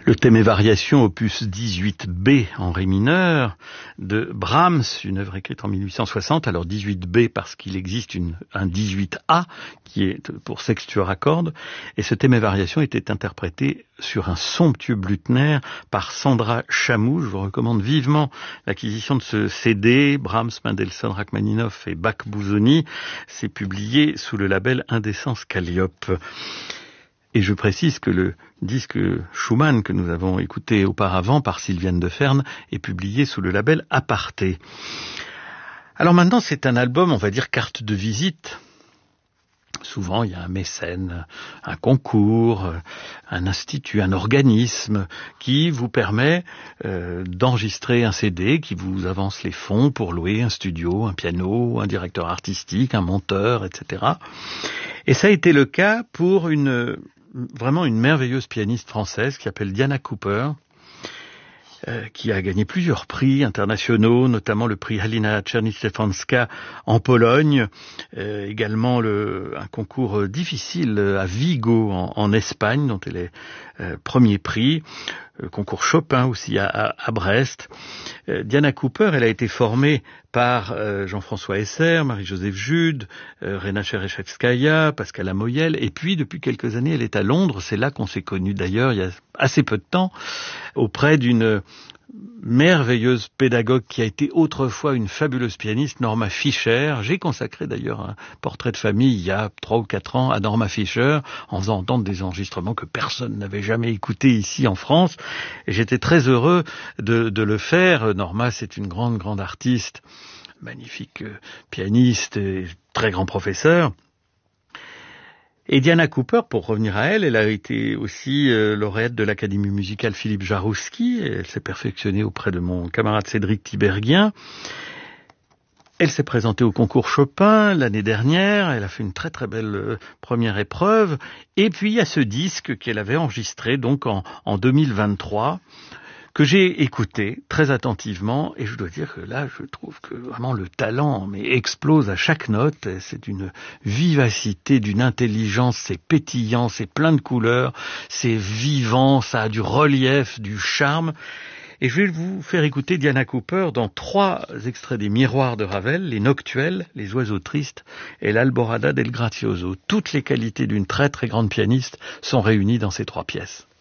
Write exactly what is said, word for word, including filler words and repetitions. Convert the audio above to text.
Le thème et variation opus dix-huit B en ré mineur de Brahms, une œuvre écrite en mille huit cent soixante, alors dix-huit B parce qu'il existe une, un dix-huit A qui est pour sextuor à cordes, et ce thème et variation était interprété sur un somptueux Blüthner par Sandra Chamou. Je vous recommande vivement l'acquisition de ce C D, Brahms, Mendelssohn, Rachmaninoff et Bach-Busoni. C'est publié sous le label Indécence Calliope. Et je précise que le disque Schumann que nous avons écouté auparavant par Sylviane Deferne est publié sous le label Aparté. Alors maintenant, c'est un album, on va dire, carte de visite. Souvent, il y a un mécène, un concours, un institut, un organisme qui vous permet euh, d'enregistrer un C D, qui vous avance les fonds pour louer un studio, un piano, un directeur artistique, un monteur, et cetera. Et ça a été le cas pour une vraiment une merveilleuse pianiste française qui s'appelle Diana Cooper, euh, qui a gagné plusieurs prix internationaux, notamment le prix Halina Czerny-Stefanska en Pologne, euh, également le, un concours difficile à Vigo en, en Espagne, dont elle est euh, premier prix, euh, concours Chopin aussi à, à, à Brest. Euh, Diana Cooper, elle a été formée par euh, Jean-François Esser, Marie-Joseph Jude, euh, Rena Chereshevskaya, Pascal Amoyel, et puis depuis quelques années elle est à Londres, c'est là qu'on s'est connus d'ailleurs il y a assez peu de temps, auprès d'une merveilleuse pédagogue qui a été autrefois une fabuleuse pianiste, Norma Fischer. J'ai consacré d'ailleurs un portrait de famille il y a trois ou quatre ans à Norma Fischer, en faisant entendre des enregistrements que personne n'avait jamais écoutés ici en France. Et j'étais très heureux de, de le faire. Norma, c'est une grande, grande artiste, magnifique pianiste et très grand professeur. Et Diana Cooper, pour revenir à elle, elle a été aussi euh, lauréate de l'Académie musicale Philippe Jarouski. Elle s'est perfectionnée auprès de mon camarade Cédric Tiberghien. Elle s'est présentée au concours Chopin l'année dernière. Elle a fait une très très belle euh, première épreuve. Et puis il y a ce disque qu'elle avait enregistré donc en, en deux mille vingt-trois, que j'ai écouté très attentivement, et je dois dire que là, je trouve que vraiment le talent mais explose à chaque note. C'est d'une vivacité, d'une intelligence, c'est pétillant, c'est plein de couleurs, c'est vivant, ça a du relief, du charme. Et je vais vous faire écouter Diana Cooper dans trois extraits des Miroirs de Ravel, les Noctuels, les Oiseaux tristes et l'Alborada del Grazioso. Toutes les qualités d'une très très grande pianiste sont réunies dans ces trois pièces.